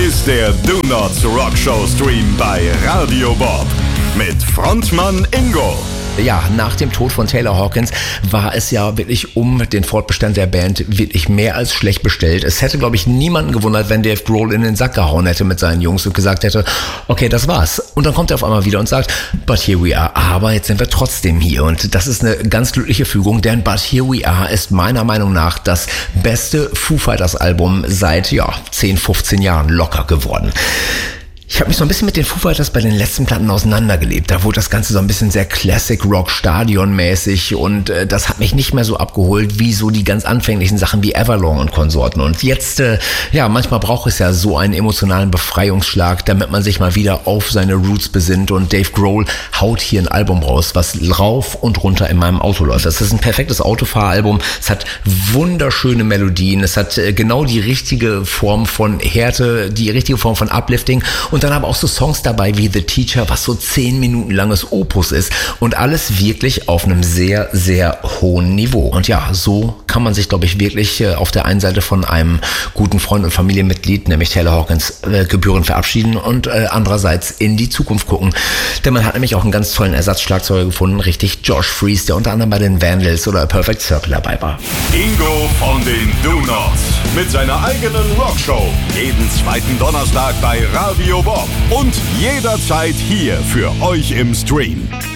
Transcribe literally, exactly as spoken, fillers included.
ist der Do Nots Rock Show Stream bei Radio Bob mit Frontmann Ingo. Ja, nach dem Tod von Taylor Hawkins war es ja wirklich um den Fortbestand der Band wirklich mehr als schlecht bestellt. Es hätte, glaube ich, niemanden gewundert, wenn Dave Grohl in den Sack gehauen hätte mit seinen Jungs und gesagt hätte, okay, das war's. Und dann kommt er auf einmal wieder und sagt, but here we are. Aber jetzt sind wir trotzdem hier. Und das ist eine ganz glückliche Fügung, denn But Here We Are ist meiner Meinung nach das beste Foo Fighters Album seit, ja, zehn, fünfzehn Jahren locker geworden. Ich habe mich so ein bisschen mit den Foo Fighters bei den letzten Platten auseinandergelebt. Da wurde das Ganze so ein bisschen sehr Classic Rock Stadion mäßig und äh, das hat mich nicht mehr so abgeholt wie so die ganz anfänglichen Sachen wie Everlong und Konsorten. Und jetzt, äh, ja, manchmal braucht es ja so einen emotionalen Befreiungsschlag, damit man sich mal wieder auf seine Roots besinnt. Und Dave Grohl haut hier ein Album raus, was rauf und runter in meinem Auto läuft. Das ist ein perfektes Autofahralbum. Es hat wunderschöne Melodien. Es hat äh, genau die richtige Form von Härte, die richtige Form von Uplifting. Und dann aber auch so Songs dabei wie The Teacher, was so zehn Minuten langes Opus ist und alles wirklich auf einem sehr, sehr hohen Niveau. Und ja, so kann man sich, glaube ich, wirklich auf der einen Seite von einem guten Freund und Familienmitglied, nämlich Taylor Hawkins, äh, gebührend verabschieden und äh, andererseits in die Zukunft gucken. Denn man hat nämlich auch einen ganz tollen Ersatzschlagzeuger gefunden, richtig Josh Freese, der unter anderem bei den Vandals oder Perfect Circle dabei war. Ingo von den Do Nots mit seiner eigenen Rockshow. Jeden zweiten Donnerstag bei Radio Bob und jederzeit hier für euch im Stream.